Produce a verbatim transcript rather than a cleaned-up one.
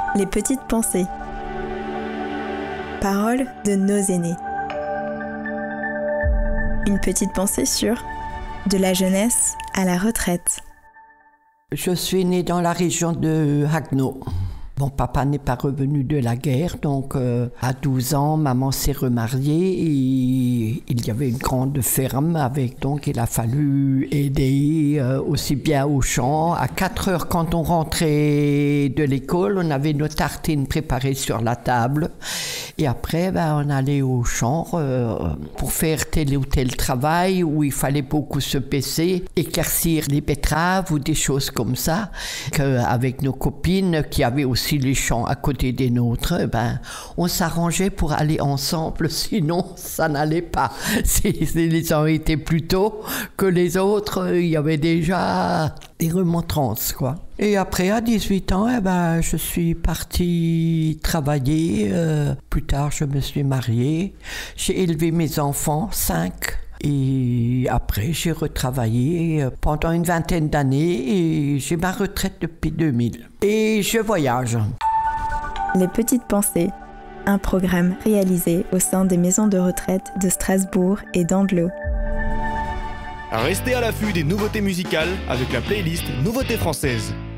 Les petites pensées. Paroles de nos aînés. Une petite pensée sur de la jeunesse à la retraite. Je suis née dans la région de Haguenau. Mon papa n'est pas revenu de la guerre, donc euh, à douze ans, maman s'est remariée et il y avait une grande ferme avec, donc il a fallu aider euh, aussi bien au champ. À quatre heures, quand on rentrait de l'école, on avait nos tartines préparées sur la table et après, ben, on allait au champ euh, pour faire tel ou tel travail où il fallait beaucoup se baisser, éclaircir les betteraves ou des choses comme ça, avec nos copines qui avaient aussi les champs à côté des nôtres, ben, on s'arrangeait pour aller ensemble, sinon ça n'allait pas. Si les uns étaient plus tôt que les autres, il y avait déjà des remontrances, quoi. Et après, à dix-huit ans, eh ben, je suis partie travailler. Euh, plus tard, je me suis mariée. J'ai élevé mes enfants, cinq. Et après, j'ai retravaillé pendant une vingtaine d'années et j'ai ma retraite depuis deux mille. Et je voyage. Les petites pensées, un programme réalisé au sein des maisons de retraite de Strasbourg et d'Andlau. Restez à l'affût des nouveautés musicales avec la playlist Nouveautés françaises.